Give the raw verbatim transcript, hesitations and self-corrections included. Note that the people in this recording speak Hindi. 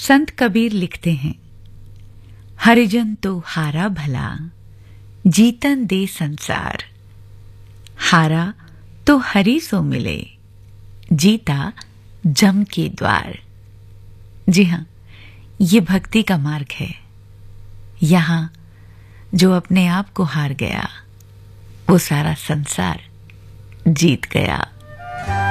संत कबीर लिखते हैं, हरिजन तो हारा भला, जीतन दे संसार। हारा तो हरि सो मिले, जीता जम के द्वार। जी हाँ, ये भक्ति का मार्ग है। यहाँ जो अपने आप को हार गया, वो सारा संसार जीत गया।